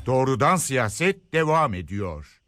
Doğrudan siyaset devam ediyor.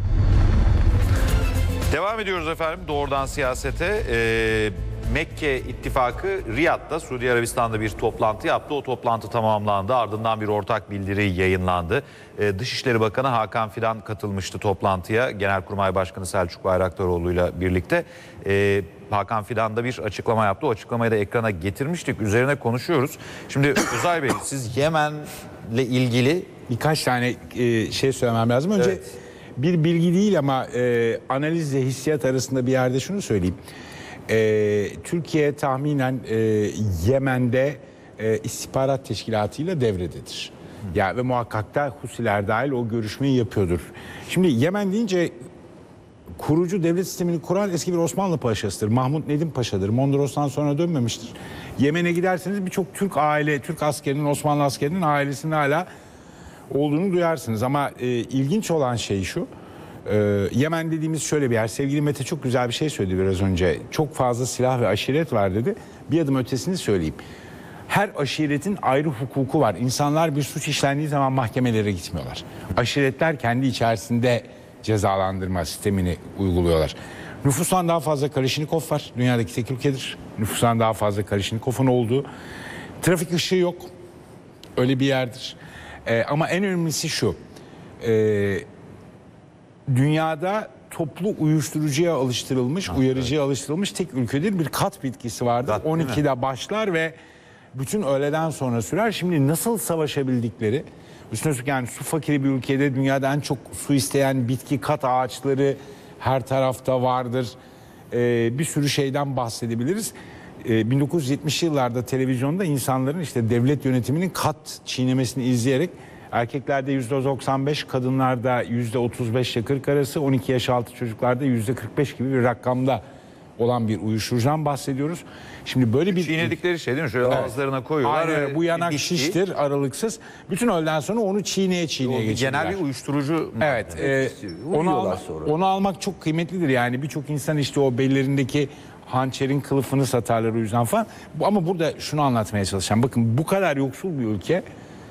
Devam ediyoruz efendim doğrudan siyasete. Mekke İttifakı Riyad'da, Suudi Arabistan'da bir toplantı yaptı. O toplantı tamamlandı. Ardından bir ortak bildiri yayınlandı. Dışişleri Bakanı Hakan Fidan katılmıştı toplantıya. Genelkurmay Başkanı Selçuk Bayraktaroğlu'yla birlikte. Hakan Fidan da bir açıklama yaptı. O açıklamayı da ekrana getirmiştik. Üzerine konuşuyoruz. Şimdi Özay Bey, siz Yemen'le ilgili birkaç tane şey söylemem lazım. Önce bir bilgi değil ama analizle hissiyat arasında bir yerde şunu söyleyeyim. Türkiye tahminen Yemen'de istihbarat teşkilatıyla devrededir. Ya ve muhakkak da Husiler dahil o görüşmeyi yapıyordur. Şimdi Yemen deyince kurucu devlet sistemini kuran eski bir Osmanlı paşasıdır. Mahmut Nedim Paşa'dır. Mondros'tan sonra dönmemiştir. Yemen'e giderseniz birçok Türk askerinin, Osmanlı askerinin ailesinin hala olduğunu duyarsınız. Ama ilginç olan şey şu. Yemen dediğimiz şöyle bir yer. Sevgili Mete çok güzel bir şey söyledi biraz önce. Çok fazla silah ve aşiret var dedi. Bir adım ötesini söyleyeyim. Her aşiretin ayrı hukuku var. İnsanlar bir suç işlendiği zaman mahkemelere gitmiyorlar. Aşiretler kendi içerisinde cezalandırma sistemini uyguluyorlar. Nüfustan daha fazla Kalashnikov var. Dünyadaki tek ülkedir. Nüfustan daha fazla Kalashnikov'un olduğu. Trafik ışığı yok. Öyle bir yerdir. Ama en önemlisi şu. Dünyada toplu uyuşturucuya alıştırılmış, uyarıcıya alıştırılmış tek ülkedir. Bir kat bitkisi vardır. 12'de başlar ve bütün öğleden sonra sürer. Şimdi nasıl savaşabildikleri, üstüne üstlük yani su fakiri bir ülkede dünyada en çok su isteyen bitki kat ağaçları her tarafta vardır. Bir sürü şeyden bahsedebiliriz. 1970'li yıllarda televizyonda insanların işte devlet yönetiminin kat çiğnemesini izleyerek erkeklerde %95, kadınlarda %35 ile 40 arası, 12 yaş altı çocuklarda %45 gibi bir rakamda olan bir uyuşturucudan bahsediyoruz. Şimdi böyle bir çiğnedikleri şey değil mi? Şöyle ağızlarına koyuyorlar. Aynen, bu yanak şiştir, aralıksız. Bütün öğleden sonra onu çiğneye geçirirler. Genel bir uyuşturucu. Evet. Onu almak çok kıymetlidir. Yani birçok insan işte o bellerindeki hançerin kılıfını satarlar o yüzden falan. Ama burada şunu anlatmaya çalışacağım. Bakın bu kadar yoksul bir ülke,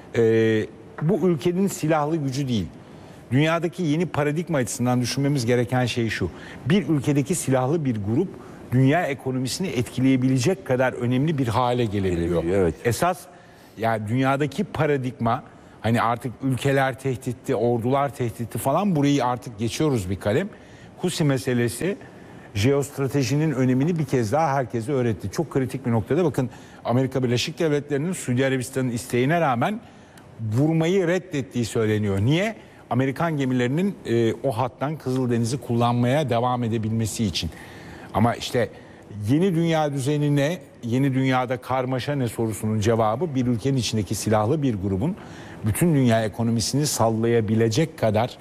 bu ülkenin silahlı gücü değil. Dünyadaki yeni paradigma açısından düşünmemiz gereken şey şu. Bir ülkedeki silahlı bir grup dünya ekonomisini etkileyebilecek kadar önemli bir hale gelebiliyor. Evet. Esas yani dünyadaki paradigma, hani artık ülkeler tehditti, ordular tehditti falan, burayı artık geçiyoruz bir kalem. Husi meselesi jeostratejinin önemini bir kez daha herkese öğretti. Çok kritik bir noktada. Bakın, Amerika Birleşik Devletleri'nin Suudi Arabistan'ın isteğine rağmen vurmayı reddettiği söyleniyor. Niye? Amerikan gemilerinin o hattan Kızıldeniz'i kullanmaya devam edebilmesi için. Ama işte yeni dünya düzeni ne, yeni dünyada karmaşa ne sorusunun cevabı bir ülkenin içindeki silahlı bir grubun bütün dünya ekonomisini sallayabilecek kadar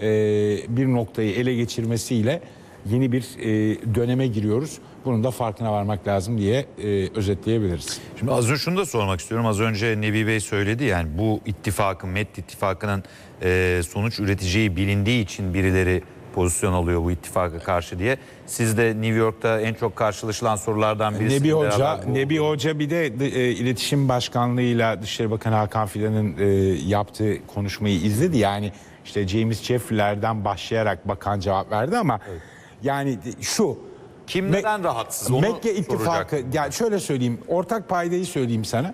bir noktayı ele geçirmesiyle yeni bir döneme giriyoruz. Bunun da farkına varmak lazım diye özetleyebiliriz. Şimdi az önce şunu da sormak istiyorum. Az önce Nebi Bey söyledi, yani bu ittifakın, MET ittifakının sonuç üreteceği bilindiği için birileri pozisyon alıyor bu ittifaka karşı diye. Siz de New York'ta en çok karşılaşılan sorulardan birisi. Nebi Hoca bir de İletişim Başkanlığı'yla Dışişleri Bakanı Hakan Fidan'ın yaptığı konuşmayı izledi. Yani işte James Jeffrey'lerden başlayarak bakan cevap verdi ama yani şu, kim neden rahatsız onu Mekke ittifakı, yani şöyle söyleyeyim, ortak paydayı söyleyeyim sana.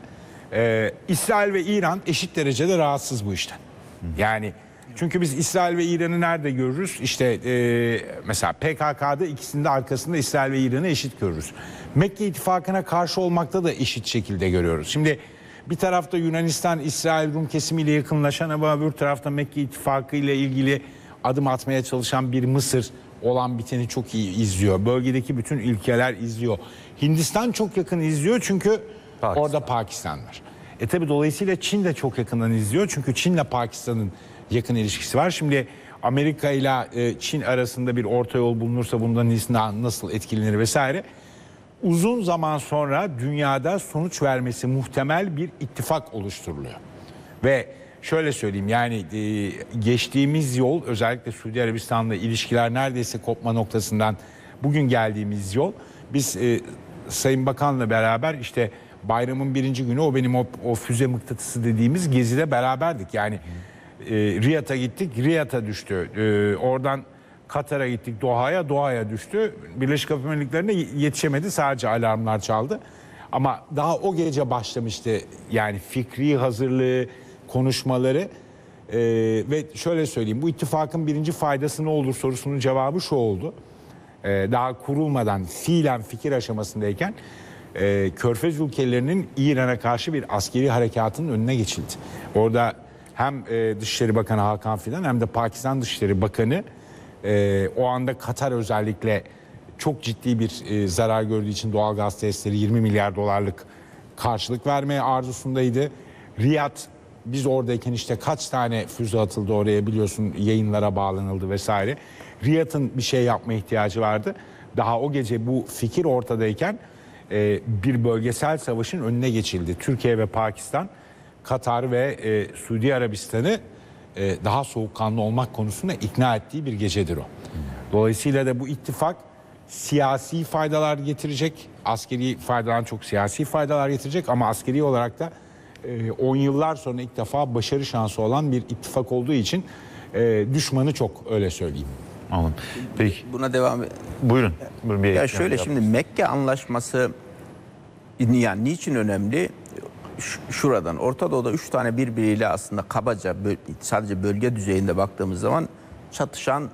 İsrail ve İran eşit derecede rahatsız bu işten. Yani çünkü biz İsrail ve İran'ı nerede görürüz? İşte mesela PKK'da ikisinin de arkasında İsrail ve İran'ı eşit görürüz. Mekke ittifakına karşı olmakta da eşit şekilde görüyoruz. Şimdi bir tarafta Yunanistan, İsrail, Rum kesimiyle yakınlaşan ama öbür tarafta Mekke ittifakı ile ilgili adım atmaya çalışan bir Mısır olan biteni çok iyi izliyor. Bölgedeki bütün ülkeler izliyor. Hindistan çok yakın izliyor çünkü orada Pakistan var. Tabi dolayısıyla Çin de çok yakından izliyor çünkü Çin'le Pakistan'ın yakın ilişkisi var. Şimdi Amerika ile Çin arasında bir orta yol bulunursa bundan nasıl etkilenir vesaire. Uzun zaman sonra dünyada sonuç vermesi muhtemel bir ittifak oluşturuluyor. Ve şöyle söyleyeyim, yani geçtiğimiz yol, özellikle Suudi Arabistan'la ilişkiler neredeyse kopma noktasından bugün geldiğimiz yol, biz Sayın Bakan'la beraber işte bayramın birinci günü o benim o füze mıknatısı dediğimiz gezide beraberdik. Yani Riyad'a gittik, Riyad'a düştü. Oradan Katar'a gittik, Doha'ya düştü. Birleşik Arap Emirlikleri'ne yetişemedi, sadece alarmlar çaldı. Ama daha o gece başlamıştı yani fikri hazırlığı, konuşmaları. Ve şöyle söyleyeyim, bu ittifakın birinci faydası ne olur sorusunun cevabı şu oldu. Daha kurulmadan fiilen fikir aşamasındayken Körfez ülkelerinin İran'a karşı bir askeri harekatının önüne geçildi. Orada hem Dışişleri Bakanı Hakan Fidan hem de Pakistan Dışişleri Bakanı o anda Katar özellikle çok ciddi bir zarar gördüğü için doğalgaz tesisleri 20 milyar dolarlık karşılık vermeye arzusundaydı. Riyad, biz oradayken işte kaç tane füze atıldı oraya biliyorsun, yayınlara bağlanıldı vesaire. Riyad'ın bir şey yapma ihtiyacı vardı. Daha o gece bu fikir ortadayken bir bölgesel savaşın önüne geçildi. Türkiye ve Pakistan, Katar ve Suudi Arabistan'ı daha soğukkanlı olmak konusunda ikna ettiği bir gecedir o. Dolayısıyla da bu ittifak siyasi faydalar getirecek. Askeri faydadan çok siyasi faydalar getirecek ama askeri olarak da 10 yıllar sonra ilk defa başarı şansı olan bir ittifak olduğu için düşmanı çok, öyle söyleyeyim. Anladım. Peki. Buna devam et. Buyurun. Ya şöyle, şimdi Mekke Anlaşması yani niçin önemli? Şuradan Orta Doğu'da 3 tane birbiriyle aslında kabaca sadece bölge düzeyinde baktığımız zaman çatışan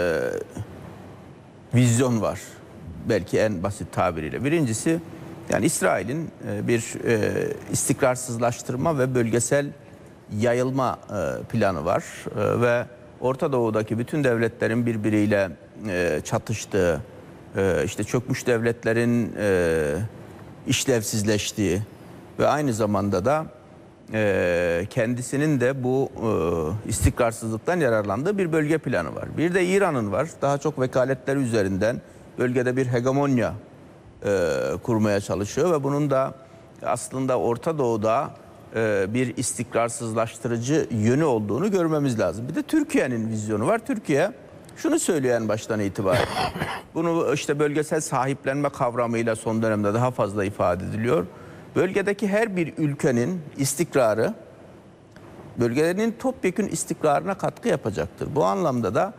vizyon var. Belki en basit tabiriyle. Birincisi, yani İsrail'in bir istikrarsızlaştırma ve bölgesel yayılma planı var. Ve Orta Doğu'daki bütün devletlerin birbiriyle çatıştığı, işte çökmüş devletlerin işlevsizleştiği ve aynı zamanda da kendisinin de bu istikrarsızlıktan yararlandığı bir bölge planı var. Bir de İran'ın var. Daha çok vekaletleri üzerinden bölgede bir hegemonya kurmaya çalışıyor ve bunun da aslında Orta Doğu'da bir istikrarsızlaştırıcı yönü olduğunu görmemiz lazım. Bir de Türkiye'nin vizyonu var. Türkiye şunu söylüyor en baştan itibaren. Bunu işte bölgesel sahiplenme kavramıyla son dönemde daha fazla ifade ediliyor. Bölgedeki her bir ülkenin istikrarı bölgelerinin topyekün istikrarına katkı yapacaktır. Bu anlamda da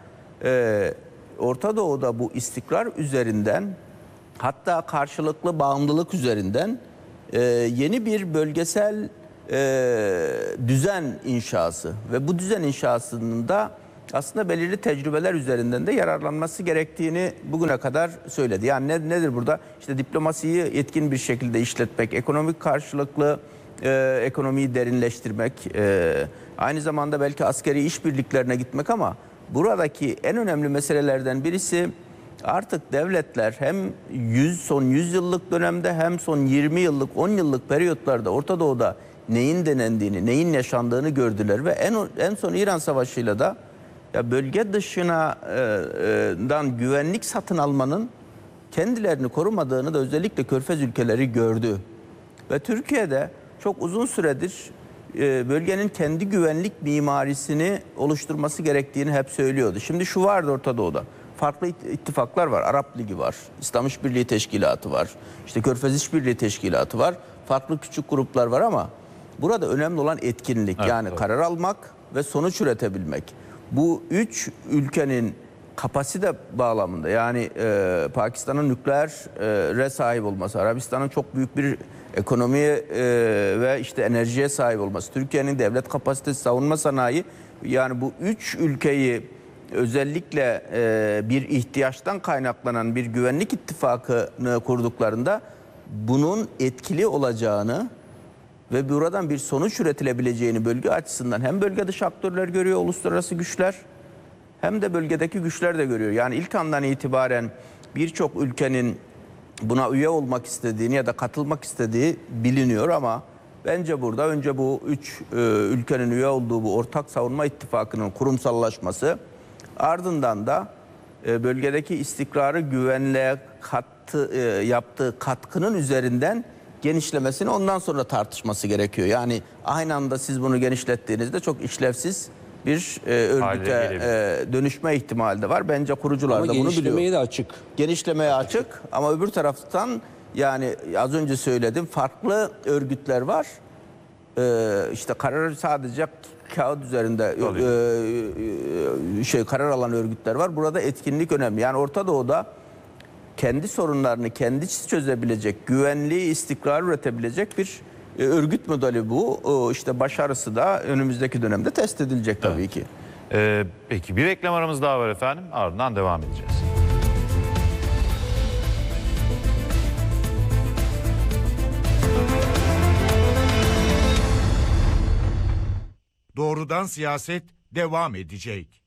Orta Doğu'da bu istikrar üzerinden, hatta karşılıklı bağımlılık üzerinden yeni bir bölgesel düzen inşası ve bu düzen inşasının da aslında belirli tecrübeler üzerinden de yararlanması gerektiğini bugüne kadar söyledi. Yani nedir burada? İşte diplomasiyi etkin bir şekilde işletmek, ekonomik karşılıklı ekonomiyi derinleştirmek, aynı zamanda belki askeri işbirliklerine gitmek, ama buradaki en önemli meselelerden birisi artık devletler hem son 100 yıllık dönemde hem son 20 yıllık, 10 yıllık periyotlarda Orta Doğu'da neyin denendiğini, neyin yaşandığını gördüler ve en son İran Savaşı'yla da ya bölge dışından güvenlik satın almanın kendilerini korumadığını da özellikle Körfez ülkeleri gördü. Ve Türkiye'de çok uzun süredir bölgenin kendi güvenlik mimarisini oluşturması gerektiğini hep söylüyordu. Şimdi şu vardı Orta Doğu'da. Farklı ittifaklar var. Arap Ligi var. İslam İşbirliği Teşkilatı var. İşte Körfez İşbirliği Teşkilatı var. Farklı küçük gruplar var ama burada önemli olan etkinlik. Evet, yani karar almak ve sonuç üretebilmek. Bu üç ülkenin kapasite bağlamında, yani Pakistan'ın nükleere sahip olması, Arabistan'ın çok büyük bir ekonomiye ve işte enerjiye sahip olması, Türkiye'nin devlet kapasitesi, savunma sanayi, yani bu üç ülkeyi özellikle bir ihtiyaçtan kaynaklanan bir güvenlik ittifakını kurduklarında bunun etkili olacağını ve buradan bir sonuç üretilebileceğini bölge açısından hem bölge dışı aktörler görüyor, uluslararası güçler, hem de bölgedeki güçler de görüyor. Yani ilk andan itibaren birçok ülkenin buna üye olmak istediğini ya da katılmak istediği biliniyor ama bence burada önce bu üç ülkenin üye olduğu bu ortak savunma ittifakının kurumsallaşması, ardından da bölgedeki istikrarı, güvenliğe yaptığı katkının üzerinden genişlemesini ondan sonra tartışması gerekiyor. Yani aynı anda siz bunu genişlettiğinizde çok işlevsiz bir örgüte dönüşme ihtimali de var. Bence kurucular da bunu biliyor. Genişlemeye de açık. Genişlemeye açık ama öbür taraftan, yani az önce söyledim, farklı örgütler var. işte karar sadece kağıt üzerinde karar alan örgütler var. Burada etkinlik önemli. Yani Orta Doğu'da kendi sorunlarını kendisi çözebilecek, güvenli, istikrar üretebilecek bir örgüt modeli bu. İşte başarısı da önümüzdeki dönemde test edilecek tabii ki. Peki bir reklam aramız daha var efendim. Ardından devam edeceğiz. Doğrudan Siyaset devam edecek.